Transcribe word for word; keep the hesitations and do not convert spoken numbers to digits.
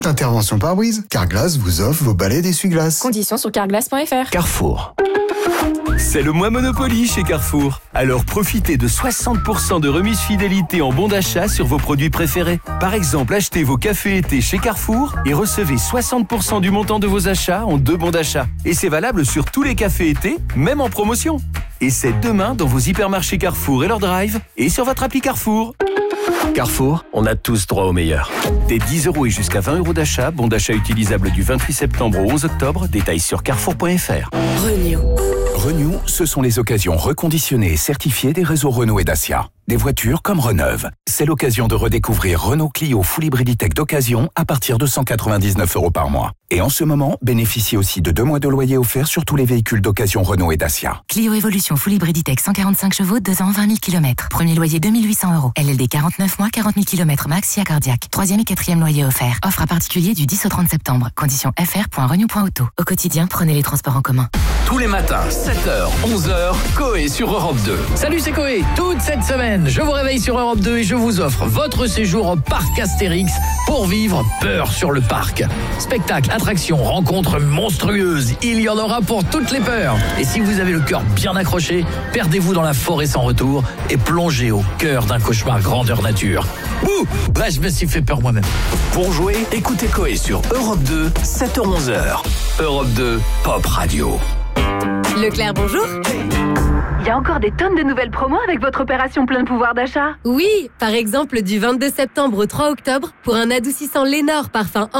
Intervention pare-brise. Carglass vous offre vos balais d'essuie-glace. Conditions sur carglass point f r. Carrefour. C'est le mois Monopoly chez Carrefour. Alors profitez de soixante pour cent de remise fidélité en bon d'achat sur vos produits préférés. Par exemple, achetez vos cafés été chez Carrefour et recevez soixante pour cent du montant de vos achats en deux bons d'achat. Et c'est valable sur tous les cafés été, même en promotion. Et c'est demain dans vos hypermarchés Carrefour et leur drive et sur votre appli Carrefour. Carrefour, on a tous droit au meilleur. Des dix euros et jusqu'à vingt euros d'achat, bon d'achat utilisable du vingt-huit septembre au onze octobre, détails sur carrefour point f r. Renew. Renew, ce sont les occasions reconditionnées et certifiées des réseaux Renault et Dacia. Des voitures comme Reneuve. C'est l'occasion de redécouvrir Renault Clio Full Hybriditech d'occasion à partir de cent quatre-vingt-dix-neuf euros par mois. Et en ce moment, bénéficiez aussi de deux mois de loyer offerts sur tous les véhicules d'occasion Renault et Dacia. Clio Evolution Full Hybriditech cent quarante-cinq chevaux, deux ans, vingt mille kilomètres. Premier loyer deux mille huit cents euros. L L D quarante-neuf mois, quarante mille kilomètres max, S I A cardiaque. Troisième et quatrième loyer offert. Offre à particulier du dix au trente septembre. Conditions f r point renew point auto. Au quotidien, prenez les transports en commun. Tous les matins, sept heures, onze heures, Coé sur Europe deux. Salut, c'est Coé. Toute cette semaine, je vous réveille sur Europe deux et je vous offre votre séjour au parc Astérix pour vivre peur sur le parc. Spectacle, attractions, rencontres monstrueuses, il y en aura pour toutes les peurs. Et si vous avez le cœur bien accroché, perdez-vous dans la forêt sans retour et plongez au cœur d'un cauchemar grandeur nature. Ouh, bah, je me suis fait peur moi-même. Pour jouer, écoutez Coé sur Europe deux, sept heures onze heures. Europe deux, Pop Radio. Leclerc, bonjour. Il y a encore des tonnes de nouvelles promos avec votre opération plein de pouvoir d'achat. Oui, par exemple du vingt-deux septembre au trois octobre pour un adoucissant Lénore parfum